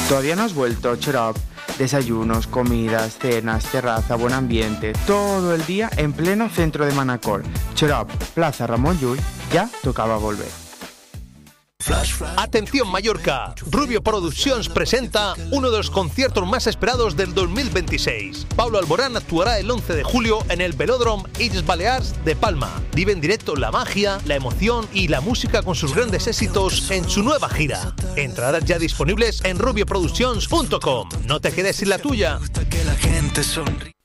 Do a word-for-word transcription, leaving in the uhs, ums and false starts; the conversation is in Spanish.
¿Todavía no has vuelto, Chorop? Desayunos, comidas, cenas, terraza, buen ambiente, todo el día en pleno centro de Manacor. Chorop, Plaza Ramón Llull, ya tocaba volver. Atención Mallorca, Rubio Productions presenta uno de los conciertos más esperados del dos mil veintiséis. Pablo Alborán actuará el once de julio en el Velódromo Illes Balears de Palma. Vive en directo la magia, la emoción y la música con sus grandes éxitos en su nueva gira. Entradas ya disponibles en rubio productions punto com. No te quedes sin la tuya.